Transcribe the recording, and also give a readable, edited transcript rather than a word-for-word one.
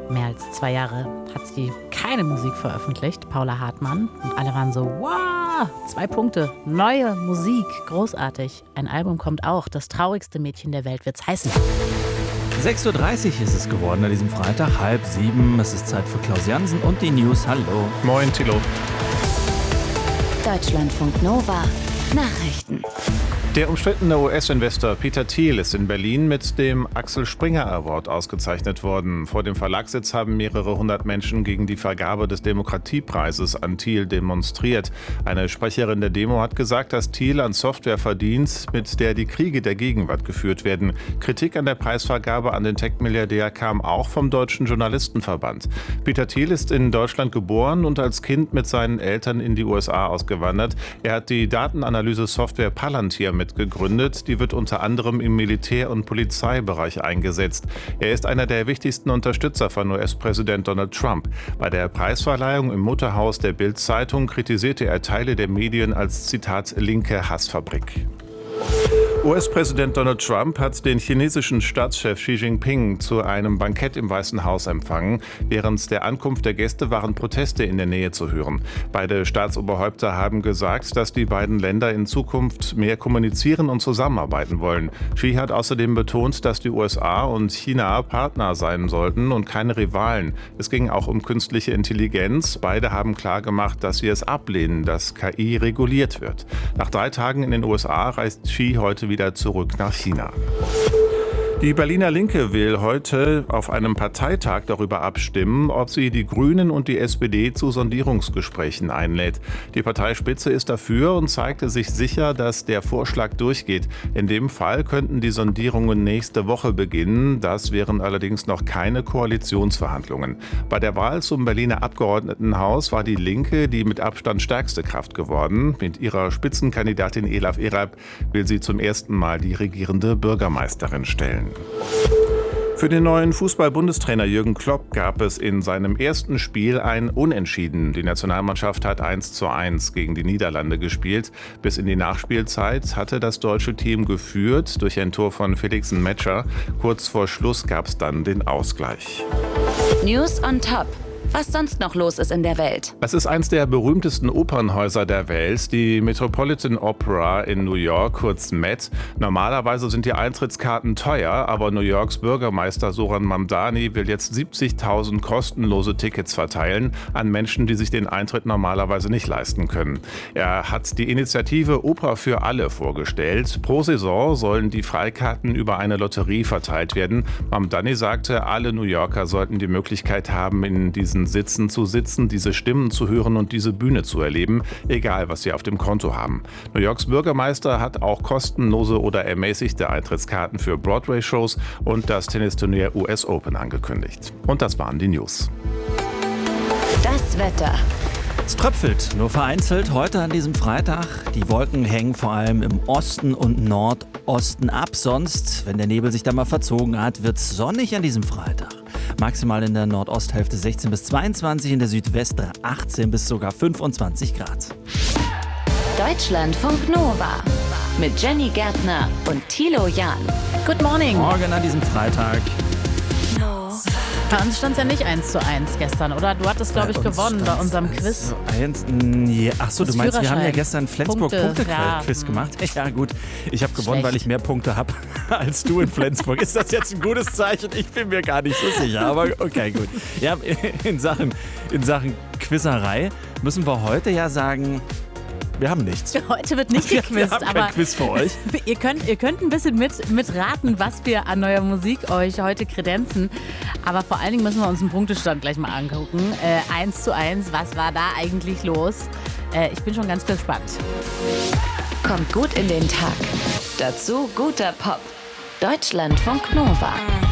Mehr als 2 Jahre hat sie keine Musik veröffentlicht, Paula Hartmann. Und alle waren so, wow, 2 Punkte, neue Musik, großartig. Ein Album kommt auch, das traurigste Mädchen der Welt wird's heißen. 6.30 Uhr ist es geworden an diesem Freitag, 6:30. Es ist Zeit für Klaus Jansen und die News. Hallo. Moin, Thilo. Deutschlandfunk Nova. Nachrichten. Der umstrittene US-Investor Peter Thiel ist in Berlin mit dem Axel Springer Award ausgezeichnet worden. Vor dem Verlagssitz haben mehrere hundert Menschen gegen die Vergabe des Demokratiepreises an Thiel demonstriert. Eine Sprecherin der Demo hat gesagt, dass Thiel an Software verdient, mit der die Kriege der Gegenwart geführt werden. Kritik an der Preisvergabe an den Tech-Milliardär kam auch vom Deutschen Journalistenverband. Peter Thiel ist in Deutschland geboren und als Kind mit seinen Eltern in die USA ausgewandert. Er hat die Datenanalyse-Software Palantir mitgegründet. Die wird unter anderem im Militär- und Polizeibereich eingesetzt. Er ist einer der wichtigsten Unterstützer von US-Präsident Donald Trump. Bei der Preisverleihung im Mutterhaus der Bild-Zeitung kritisierte er Teile der Medien als, Zitat, linke Hassfabrik. US-Präsident Donald Trump hat den chinesischen Staatschef Xi Jinping zu einem Bankett im Weißen Haus empfangen. Während der Ankunft der Gäste waren Proteste in der Nähe zu hören. Beide Staatsoberhäupter haben gesagt, dass die beiden Länder in Zukunft mehr kommunizieren und zusammenarbeiten wollen. Xi hat außerdem betont, dass die USA und China Partner sein sollten und keine Rivalen. Es ging auch um künstliche Intelligenz. Beide haben klargemacht, dass sie es ablehnen, dass KI reguliert wird. Nach 3 Tagen in den USA reist Xi heute wieder zurück nach China. Die Berliner Linke will heute auf einem Parteitag darüber abstimmen, ob sie die Grünen und die SPD zu Sondierungsgesprächen einlädt. Die Parteispitze ist dafür und zeigte sich sicher, dass der Vorschlag durchgeht. In dem Fall könnten die Sondierungen nächste Woche beginnen. Das wären allerdings noch keine Koalitionsverhandlungen. Bei der Wahl zum Berliner Abgeordnetenhaus war die Linke die mit Abstand stärkste Kraft geworden. Mit ihrer Spitzenkandidatin Elaf Erab will sie zum ersten Mal die regierende Bürgermeisterin stellen. Für den neuen Fußball-Bundestrainer Jürgen Klopp gab es in seinem ersten Spiel ein Unentschieden. Die Nationalmannschaft hat 1:1 gegen die Niederlande gespielt. Bis in die Nachspielzeit hatte das deutsche Team geführt durch ein Tor von Felix Metscher. Kurz vor Schluss gab es dann den Ausgleich. News on Top. Was sonst noch los ist in der Welt. Es ist eines der berühmtesten Opernhäuser der Welt, die Metropolitan Opera in New York, kurz Met. Normalerweise sind die Eintrittskarten teuer, aber New Yorks Bürgermeister Zoran Mamdani will jetzt 70.000 kostenlose Tickets verteilen an Menschen, die sich den Eintritt normalerweise nicht leisten können. Er hat die Initiative Oper für alle vorgestellt. Pro Saison sollen die Freikarten über eine Lotterie verteilt werden. Mamdani sagte, alle New Yorker sollten die Möglichkeit haben, in diesen Sitzen zu sitzen, diese Stimmen zu hören und diese Bühne zu erleben, egal was sie auf dem Konto haben. New Yorks Bürgermeister hat auch kostenlose oder ermäßigte Eintrittskarten für Broadway-Shows und das Tennisturnier US Open angekündigt. Und das waren die News. Das Wetter. Es tröpfelt, nur vereinzelt heute an diesem Freitag. Die Wolken hängen vor allem im Osten und Nordosten ab. Sonst, wenn der Nebel sich da mal verzogen hat, wird es sonnig an diesem Freitag. Maximal in der Nordosthälfte 16 bis 22, in der Südwest 18 bis sogar 25 Grad. Deutschlandfunk Nova. Mit Jenny Gärtner und Thilo Jahn. Good morning. Morgen an diesem Freitag. Bei uns stand es ja nicht 1:1 gestern, oder? Du hattest, glaube ich, gewonnen bei unserem Quiz. Achso, du meinst, wir haben ja gestern Flensburg-Punkte-Quiz gemacht. Ja gut, ich habe gewonnen, weil ich mehr Punkte habe als du in Flensburg. Ist das jetzt ein gutes Zeichen? Ich bin mir gar nicht so sicher, aber okay, gut. Ja, in Sachen Quizerei müssen wir heute ja sagen, wir haben nichts. Heute wird nicht gequizt, wir haben aber kein Quiz für euch. Ihr könnt ein bisschen mitraten, was wir an neuer Musik euch heute kredenzen. Aber vor allen Dingen müssen wir uns einen Punktestand gleich mal angucken. 1:1, was war da eigentlich los? Ich bin schon ganz gespannt. Kommt gut in den Tag. Dazu guter Pop. Deutschlandfunk Nova.